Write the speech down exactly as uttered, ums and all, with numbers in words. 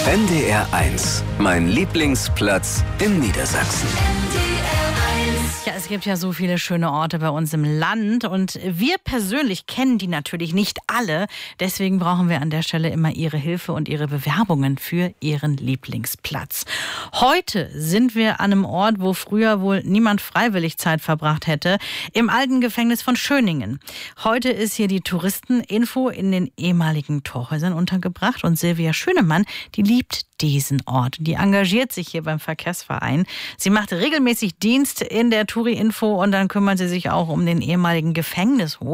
N D R eins, mein Lieblingsplatz in Niedersachsen. Ja, es gibt ja so viele schöne Orte bei uns im Land und wir persönlich kennen die natürlich nicht alle. Deswegen brauchen wir an der Stelle immer Ihre Hilfe und Ihre Bewerbungen für Ihren Lieblingsplatz. Heute sind wir an einem Ort, wo früher wohl niemand freiwillig Zeit verbracht hätte, im alten Gefängnis von Schöningen. Heute ist hier die Touristeninfo in den ehemaligen Torhäusern untergebracht und Silvia Schönemann, die liebt diesen Ort. Die engagiert sich hier beim Verkehrsverein. Sie macht regelmäßig Dienst in der Touri-Info und dann kümmert sie sich auch um den ehemaligen Gefängnishof.